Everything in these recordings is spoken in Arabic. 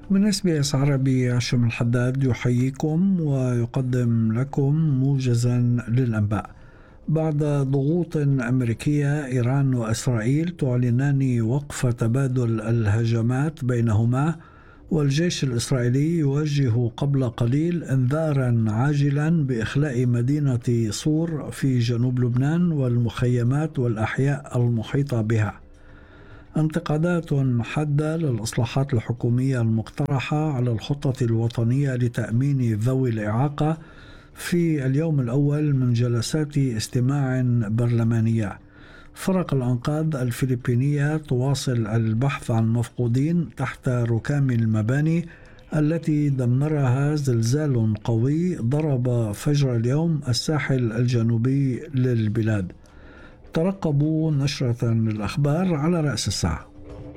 من SBS عربي هاشم الحداد يحييكم ويقدم لكم موجزا للأنباء. بعد ضغوط أمريكية، إيران وإسرائيل تعلنان وقف تبادل الهجمات بينهما، والجيش الإسرائيلي يوجه قبل قليل إنذارا عاجلا بإخلاء مدينة صور في جنوب لبنان والمخيمات والأحياء المحيطة بها. انتقادات حادة للإصلاحات الحكومية المقترحة على الخطة الوطنية لتأمين ذوي الإعاقة في اليوم الأول من جلسات استماع برلمانية. فرق الأنقاذ الفلبينية تواصل البحث عن مفقودين تحت ركام المباني التي دمرها زلزال قوي ضرب فجر اليوم الساحل الجنوبي للبلاد. ترقبوا نشرة للأخبار على رأس الساعة.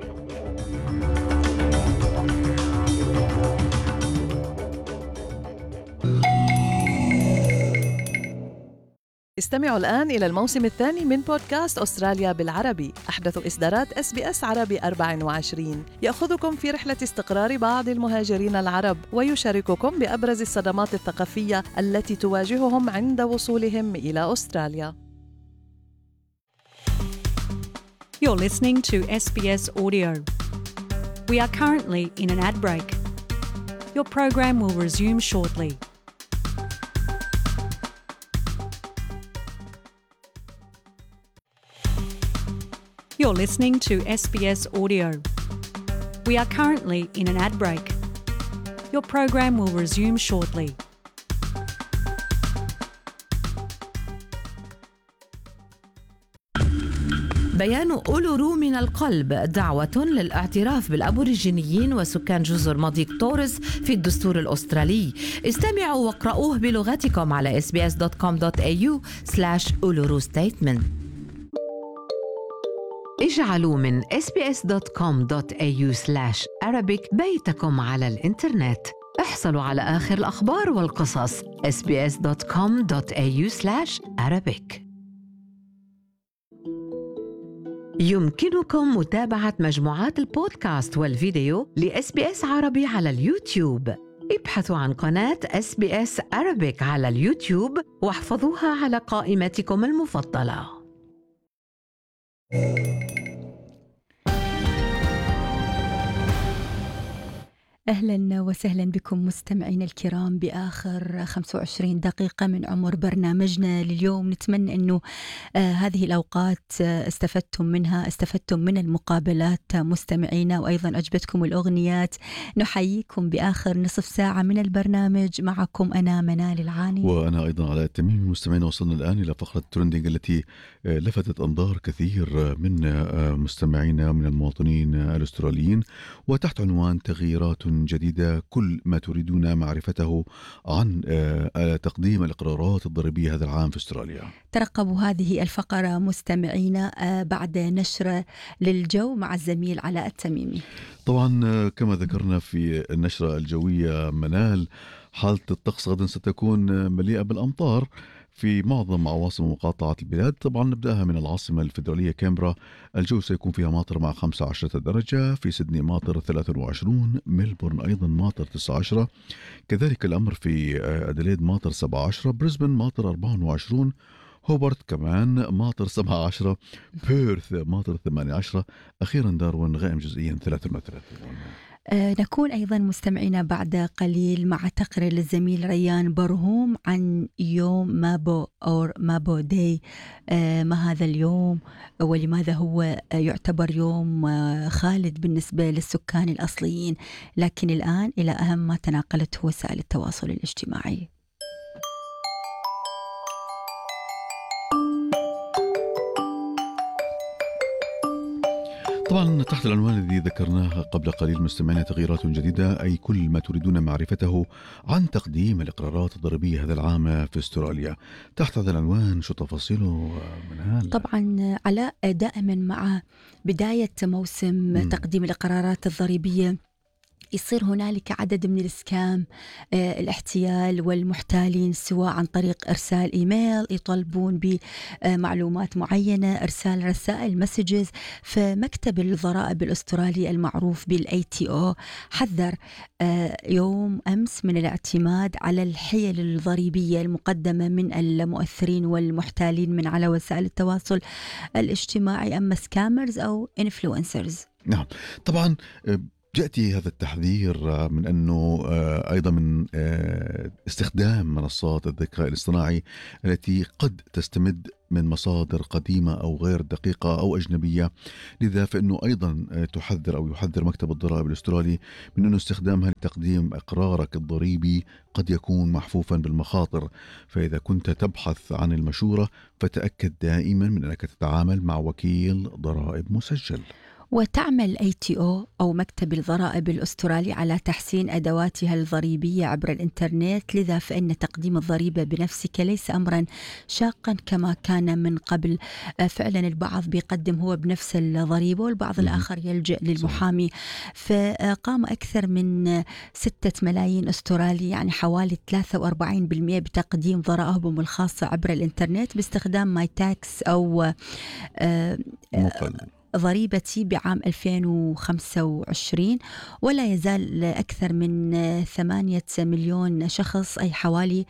استمعوا الآن إلى الموسم الثاني من بودكاست أستراليا بالعربي، أحدث إصدارات SBS عربي 24، يأخذكم في رحلة استقرار بعض المهاجرين العرب ويشارككم بأبرز الصدمات الثقافية التي تواجههم عند وصولهم إلى أستراليا. You're listening to SBS Audio. We are currently in an ad break. Your program will resume shortly. You're listening to SBS Audio. We are currently in an ad break. Your program will resume shortly. بيان أولورو من القلب دعوة للاعتراف بالأبوريجينيين وسكان جزر مضيق تورس في الدستور الأسترالي. استمعوا واقرأوه بلغتكم على sbs.com.au/Uluru Statement. اجعلوا من sbs.com.au/Arabic بيتكم على الإنترنت. احصلوا على آخر الأخبار والقصص sbs.com.au/Arabic. يمكنكم متابعة مجموعات البودكاست والفيديو لSBS عربي على اليوتيوب. ابحثوا عن قناة SBS Arabic على اليوتيوب واحفظوها على قائمتكم المفضلة. أهلا وسهلا بكم مستمعين الكرام بآخر 25 دقيقة من عمر برنامجنا لليوم. نتمنى أنه هذه الأوقات استفدتم منها، استفدتم من المقابلات مستمعينا، وأيضا أعجبتكم الأغنيات. نحييكم بآخر نصف ساعة من البرنامج. معكم أنا منال العاني وأنا أيضا علاء التميمي. مستمعينا، وصلنا الآن إلى فقرة الترندينج التي لفتت أنظار كثير من مستمعينا من المواطنين الأستراليين، وتحت عنوان تغييرات جديدة، كل ما تريدون معرفته عن تقديم الإقرارات الضريبية هذا العام في أستراليا. ترقبوا هذه الفقرة مستمعينا بعد نشرة للجو مع الزميل علاء التميمي. طبعا كما ذكرنا في النشرة الجوية منال، حالة الطقس غدا ستكون مليئة بالأمطار في معظم عواصم ومقاطعات البلاد. طبعا نبدأها من العاصمة الفيدرالية كامبرا، الجو سيكون فيها ماطر مع 15 درجة، في سيدني ماطر 23، ميلبورن أيضا ماطر 19، كذلك الأمر في أديليد ماطر 17، بريسبن ماطر 24، هوبرت كمان ماطر 17، بيرث ماطر 18، أخيرا داروين غائم جزئيا 33. نكون أيضا مستمعين بعد قليل مع تقرير للزميل ريان برهوم عن يوم مابو أو مابو داي. ما هذا اليوم ولماذا هو يعتبر يوم خالد بالنسبة للسكان الأصليين؟ لكن الآن إلى أهم ما تناقلته وسائل التواصل الاجتماعي. طبعا تحت العنوان الذي ذكرناه قبل قليل مستمعينا، تغييرات جديدة، أي كل ما تريدون معرفته عن تقديم الإقرارات الضريبية هذا العام في أستراليا. تحت هذا العنوان شو تفاصيله منال؟ طبعا علاء، دائما مع بداية موسم تقديم الإقرارات الضريبية يصير هنالك عدد من السكام، الاحتيال والمحتالين، سواء عن طريق إرسال إيميل يطلبون بمعلومات معينة، إرسال رسائل مسجز. فمكتب الضرائب الأسترالي المعروف بالATO حذر يوم أمس من الاعتماد على الحيل الضريبية المقدمة من المؤثرين والمحتالين من على وسائل التواصل الاجتماعي، أما سكامرز أو إنفلونسرز. نعم، طبعا يأتي هذا التحذير من أنه أيضا من استخدام منصات الذكاء الاصطناعي التي قد تستمد من مصادر قديمة أو غير دقيقة أو أجنبية. لذا فإنه أيضا تحذر أو يحذر مكتب الضرائب الأسترالي من أنه استخدامها لتقديم إقرارك الضريبي قد يكون محفوفا بالمخاطر. فإذا كنت تبحث عن المشورة فتأكد دائما من أنك تتعامل مع وكيل ضرائب مسجل. وتعمل ATO أو مكتب الضرائب الأسترالي على تحسين أدواتها الضريبية عبر الإنترنت، لذا فإن تقديم الضريبة بنفسك ليس أمرا شاقا كما كان من قبل. فعلا البعض بيقدم هو بنفس الضريبة والبعض الآخر يلجأ للمحامي. فقام أكثر من 6 ملايين أسترالي، يعني حوالي 43%، بتقديم ضرائبهم الخاصة عبر الإنترنت باستخدام ماي تاكس أو ضريبتي بعام 2025. ولا يزال أكثر من 8 مليون شخص، أي حوالي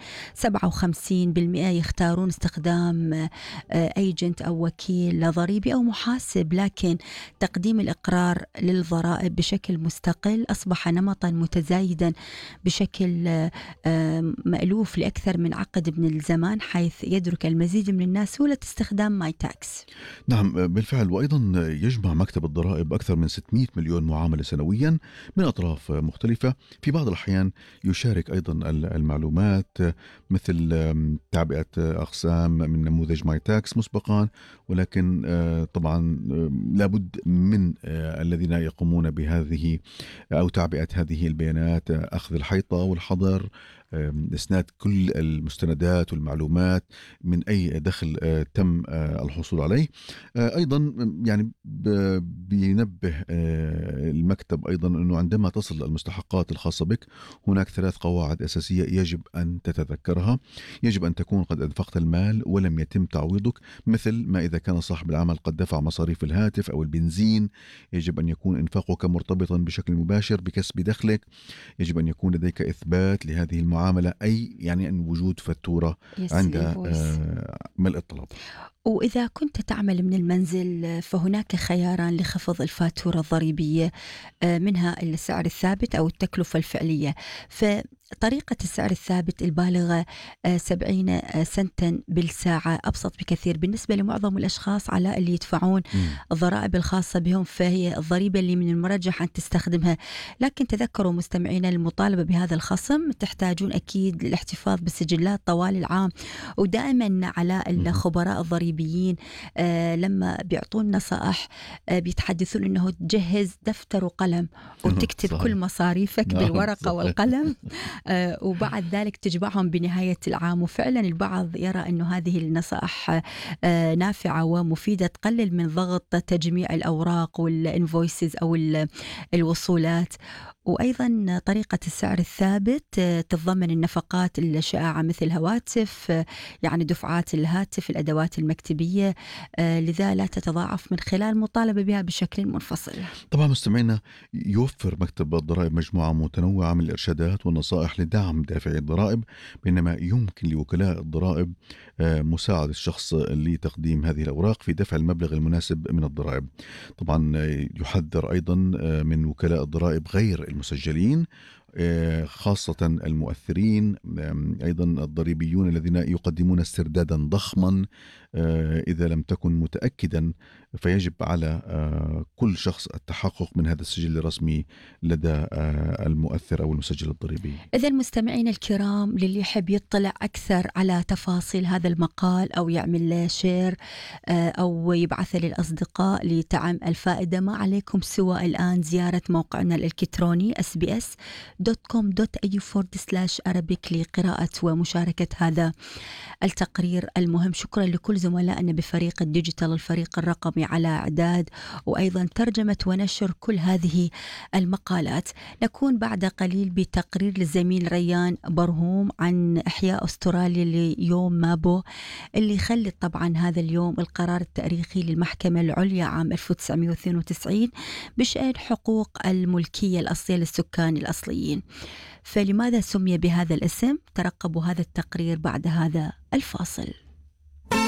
57%، يختارون استخدام ايجنت أو وكيل ضريبي أو محاسب. لكن تقديم الإقرار للضرائب بشكل مستقل أصبح نمطا متزايدا بشكل مألوف لأكثر من عقد من الزمان، حيث يدرك المزيد من الناس سهولة استخدام ماي تاكس. نعم بالفعل. وأيضا يجمع مكتب الضرائب أكثر من 600 مليون معاملة سنويا من أطراف مختلفة. في بعض الأحيان يشارك أيضا المعلومات مثل تعبئة أقسام من نموذج ماي تاكس مسبقا، ولكن طبعا لابد من الذين يقومون بهذه أو تعبئة هذه البيانات أخذ الحيطة والحظر، إسناد كل المستندات والمعلومات من أي دخل تم الحصول عليه. أيضا يعني بينبه المكتب أيضا أنه عندما تصل المستحقات الخاصة بك هناك 3 قواعد أساسية يجب أن تتذكرها. يجب أن تكون قد أنفقت المال ولم يتم تعويضك، مثل ما إذا كان صاحب العمل قد دفع مصاريف الهاتف أو البنزين يجب أن يكون إنفاقك مرتبطا بشكل مباشر بكسب دخلك. يجب أن يكون لديك إثبات لهذه المعاملة، أي يعني أن وجود فاتورة عند ملء الطلب. وإذا كنت تعمل من المنزل فهناك خياران لخفض الفاتورة الضريبية، منها السعر الثابت أو التكلفة الفعلية. فطريقة السعر الثابت البالغة 70 سنتا بالساعة أبسط بكثير بالنسبة لمعظم الأشخاص على اللي يدفعون الضرائب الخاصة بهم، فهي الضريبة اللي من المرجح أن تستخدمها. لكن تذكروا مستمعينا المطالبة بهذا الخصم تحتاجون أكيد للاحتفاظ بالسجلات طوال العام. ودائما على الخبراء الضريبيين لما بيعطون نصائح بيتحدثون أنه تجهز دفتر وقلم وتكتب صحيح. كل مصاريفك بالورقة صحيح. والقلم وبعد ذلك تجمعهم بنهاية العام. وفعلا البعض يرى أنه هذه النصائح نافعة ومفيدة، تقلل من ضغط تجميع الأوراق والإنفويسز أو الوصولات. وأيضا طريقة السعر الثابت تتضمن النفقات الشائعة مثل هواتف، يعني دفعات الهاتف، الأدوات المكتبية، لذا لا تتضاعف من خلال مطالبة بها بشكل منفصل. طبعا مستمعينا، يوفر مكتب الضرائب مجموعة متنوعة من الإرشادات والنصائح لدعم دافعي الضرائب، بينما يمكن لوكلاء الضرائب مساعدة الشخص لتقديم هذه الأوراق في دفع المبلغ المناسب من الضرائب. طبعا يحذر أيضا من وكلاء الضرائب غير المسجلين، خاصة المؤثرين، أيضا الضريبيون الذين يقدمون استردادا ضخما إذا لم تكن متأكدا، فيجب على كل شخص التحقق من هذا السجل الرسمي لدى المؤثر أو المسجل الضريبي. إذا المستمعين الكرام للي يحب يطلع أكثر على تفاصيل هذا المقال أو يعمل له شير أو يبعث للأصدقاء لتعم الفائدة، ما عليكم سوى الآن زيارة موقعنا الإلكتروني sbs.com.au sbs.com.au/Arabic لقراءة ومشاركة هذا التقرير المهم. شكرا لكل زملائنا بفريق الديجيتال، الفريق الرقمي، على إعداد وأيضا ترجمة ونشر كل هذه المقالات. نكون بعد قليل بتقرير للزميل ريان برهوم عن إحياء أستراليا ليوم مابو، اللي خلت طبعا هذا اليوم القرار التاريخي للمحكمة العليا عام 1992 بشأن حقوق الملكية الأصلية للسكان الأصليين. فلماذا سمي بهذا الاسم؟ ترقبوا هذا التقرير بعد هذا الفاصل.